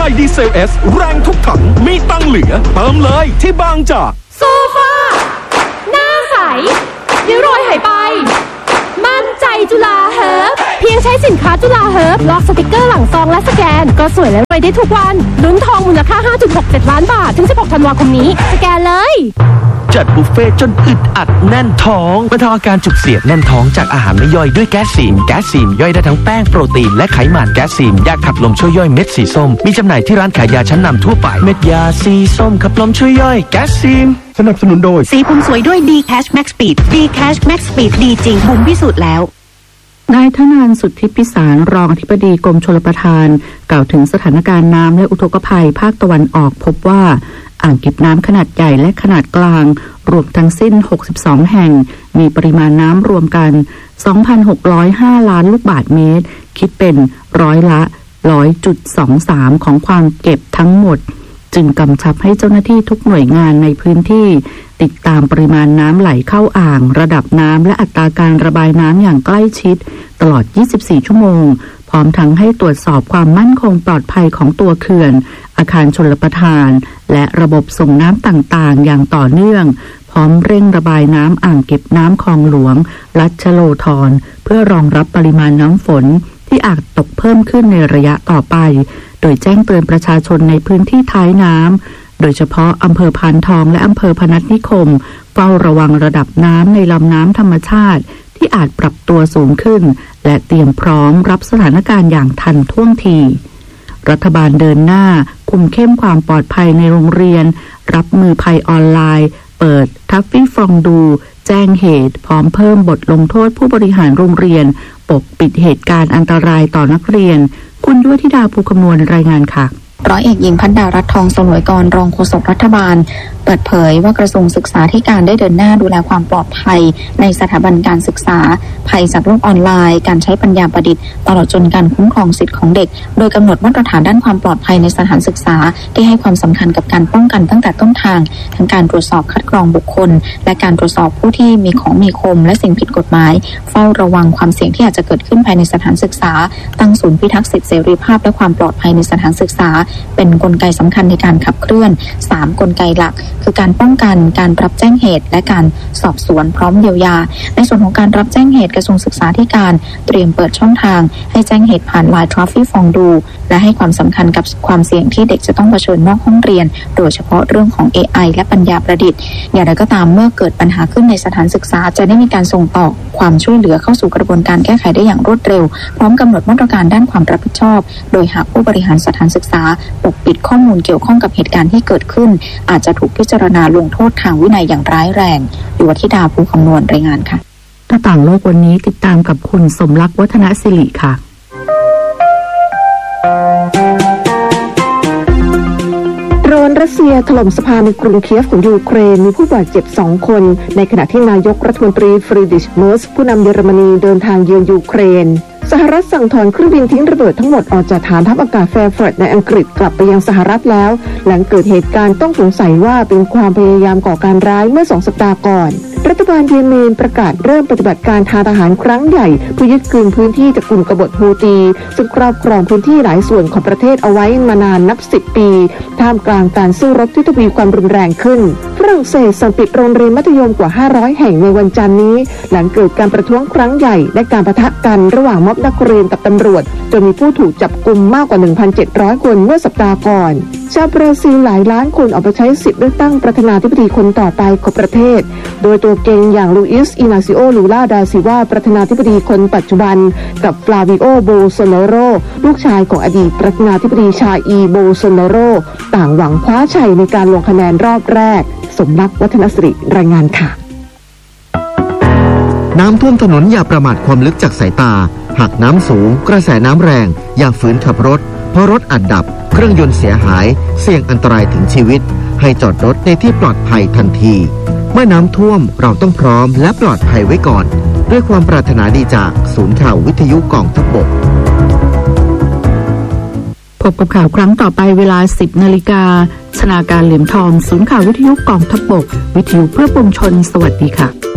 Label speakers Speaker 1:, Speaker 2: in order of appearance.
Speaker 1: ม่ดีเซล S แรงทุกถังมีตังเหลือเติมเลยที่บางจาก
Speaker 2: โซฟาหน้าใสริ้วรอยหายไปมั่นใจจุฬาเฮิร์บเพียงใช้สินค้าจุฬาเฮิร์บลอกสติกเกอร์หลังซองและสแกนก็สวยและรวยได้ทุกวันลุ้นทองมูลค่า 5.67 ล้านบาทถึง16ธันวาคมนี้สแกนเลย
Speaker 3: จัดบุฟเฟ่จนอึดอัดแน่นท้องบรรเทาอาการจุกเสียดแน่นท้องจากอาหารไม่ย่อยด้วยแก๊สซีนย่อยได้ทั้งแป้งโปรตีนและไขมันแก๊สซีนยาขับลมช่วยย่อยเม็ดสีส้มมีจำหน่ายที่ร้านขายยาชั้นนำทั่วไปเม็ดยาสีส้มขับลมช่วยย่อยแก๊สซีน
Speaker 1: สนับสนุนโดย
Speaker 4: สีผมสวยด้วย D Cash Max Speed D Cash Max Speed ดีจริงบุ๋มพิสูจน์แล้ว
Speaker 5: นายธนานสุทธิพิสารรองอธิบดีกรมชลประทานกล่าวถึงสถานการณ์น้ำและอุทกภัยภาคตะวันออกพบว่าอ่างเก็บน้ำขนาดใหญ่และขนาดกลางรวมทั้งสิ้น62แห่งมีปริมาณน้ำรวมกัน 2,605 ล้านลูกบาศก์เมตรคิดเป็นร้อยละ 100.23 ของความเก็บทั้งหมดจึงกำชับให้เจ้าหน้าที่ทุกหน่วยงานในพื้นที่ติดตามปริมาณน้ำไหลเข้าอ่างระดับน้ำและอัตราการระบายน้ำอย่างใกล้ชิดตลอด24ชั่วโมงพร้อมทั้งให้ตรวจสอบความมั่นคงปลอดภัยของตัวเขื่อนอาคารชลประทานและระบบส่งน้ำต่างๆอย่างต่อเนื่องพร้อมเร่งระบายน้ำอ่างเก็บน้ำคลองหลวงรัชโลธรเพื่อรองรับปริมาณน้ำฝนที่อาจตกเพิ่มขึ้นในระยะต่อไปโดยแจ้งเตือนประชาชนในพื้นที่ท้ายน้ำโดยเฉพาะอำเภอพานทองและอำเภอพนัสนิคมเฝ้าระวังระดับน้ำในลำน้ำธรรมชาติที่อาจปรับตัวสูงขึ้นและเตรียมพร้อมรับสถานการณ์อย่างทันท่วงทีรัฐบาลเดินหน้าคุมเข้มความปลอดภัยในโรงเรียนรับมือภัยออนไลน์เปิดทัฟฟี่ฟองดูแจ้งเหตุพร้อมเพิ่มบทลงโทษผู้บริหารโรงเรียนปกปิดเหตุการณ์อันตรายต่อนักเรียนคุณยุวธิดาภูคำนวณรายงานค่ะ
Speaker 6: ร้อยเอกหญิงพัฒนารัตน์ทองสลวยกรรองโฆษกรัฐบาลเปิดเผยว่ากระทรวงศึกษาธิการได้เดินหน้าดูแลความปลอดภัยในสถาบันการศึกษาภัยจากโลกออนไลน์การใช้ปัญญาประดิษฐ์ตลอดจนการคุ้มครองสิทธิของเด็กโดยกำหนดมาตรฐานด้านความปลอดภัยในสถานศึกษาที่ให้ความสำคัญกับการป้องกันตั้งแต่ต้นทางทั้งการตรวจสอบคัดกรองบุคคลและการตรวจสอบผู้ที่มีของมีคมและสิ่งผิดกฎหมายเฝ้าระวังความเสี่ยงที่อาจจะเกิดขึ้นภายในสถานศึกษาตั้งศูนย์พิทักษ์สิทธิเสรีภาพและความปลอดภัยในสถานศึกษาเป็นกลไกสำคัญในการขับเคลื่อน3กลไกหลักคือการป้องกันการรับแจ้งเหตุและการสอบสวนพร้อมเยียวยาในส่วนของการรับแจ้งเหตุกระทรวงศึกษาธิการเตรียมเปิดช่องทางให้แจ้งเหตุผ่าน LINE Trophy ฟองดูและให้ความสำคัญกับความเสี่ยงที่เด็กจะต้องเผชิญนอกห้องเรียนโดยเฉพาะเรื่องของ AI และปัญญาประดิษฐ์อย่างไรก็ตามเมื่อเกิดปัญหาขึ้นในสถานศึกษาจะได้มีการส่งต่อความช่วยเหลือเข้าสู่กระบวนการแก้ไขได้อย่างรวดเร็วพร้อมกำหนดมาตรการด้านความรับผิดชอบโดยหากผู้บริหารสถานศึกษาปกปิดข้อมูลเกี่ยวข้องกับเหตุการณ์ที่เกิดขึ้นอาจจะถูกพิจารณาลงโทษทางวินัยอย่างร้ายแรงยุวธิดาภูคำนวณรายงานค่ะ
Speaker 5: หน้าต่างโลกวันนี้ติดตามกับคุณสมรักษ์วัฒนศิริค่ะ
Speaker 7: โดรนรัสเซียถล่มสะพานในกรุงเคียฟของยูเครนมีผู้บาดเจ็บ2คนในขณะที่นายกรัฐมนตรีฟรีดริช เมิร์ซผู้นำเยอรมนีเดินทางเยือนยูเครนสหรัฐสั่งถอนเครื่องบินทิ้งระเบิดทั้งหมดออกจากฐานทัพอากาศแฟร์ฟอร์ดในอังกฤษกลับไปยังสหรัฐแล้วหลังเกิดเหตุการณ์ต้องสงสัยว่าเป็นความพยายามก่อการร้ายเมื่อ2 สัปดาห์ก่อนรัฐบาลเยเมนประกาศเริ่มปฏิบัติการทางทหารครั้งใหญ่เพื่อยึดคืนพื้นที่จากกลุ่มกบฏฮูตีซึ่งครอบครองพื้นที่หลายส่วนของประเทศเอาไว้มานานนับ10 ปีท่ามกลางการสู้รบที่ทวีความรุนแรงขึ้นฝรั่งเศสสั่งปิดโรงเรียนมัธยมกว่า500แห่งในวันจันทร์นี้หลังเกิดการประท้วงครั้งใหญ่และการปะทะกันระหว่างม็อบนักเรียนกับตำรวจจนมีผู้ถูกจับกุมมากกว่า 1,700 คนเมื่อสัปดาห์ก่อนชาวบราซิลหลายล้านคนออกไปใช้สิทธิ์เลือกตั้งประธานาธิบดีคนต่อไปของประเทศโดยตัวเก่งอย่างลูอิส อินาซิโอ ลูลา ดาซิวาประธานาธิบดีคนปัจจุบันกับฟลาวิโอ โบโซนาโรลูกชายของอดีตประธานาธิบดีชาอีโบโซนาโรต่างหวังคว้าชัยในการลงคะแนนรอบแรกสมรักษ์วัฒนศิริรายงานค่ะ
Speaker 8: น้ำท่วมถนนอย่าประมาทความลึกจากสายตาหากน้ำสูงกระแสน้ำแรงอย่าฝืนขับรถเพราะรถอาจดับเครื่องยนต์เสียหายเสี่ยงอันตรายถึงชีวิตให้จอดรถในที่ปลอดภัยทันทีเมื่อน้ำท่วมเราต้องพร้อมและปลอดภัยไว้ก่อนด้วยความปรารถนาดีจากศูนย์ข่าววิทยุกองทัพบก
Speaker 5: พบกับข่าวครั้งต่อไปเวลา 10 นาฬิกาชนาการเหลี่ยมทองศูนย์ข่าววิทยุกองทัพบกวิทยุเพื่อปวงชนสวัสดีค่ะ